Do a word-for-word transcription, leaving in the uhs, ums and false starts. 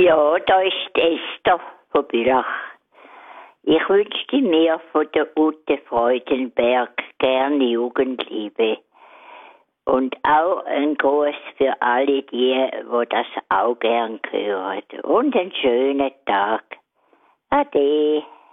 Ja, da ist Esther von Bülach. Ich wünschte mir von der Ute Freudenberg gerne Jugendliebe. Und auch ein Gruß für alle die, wo das auch gern hören. Und einen schönen Tag. Ade.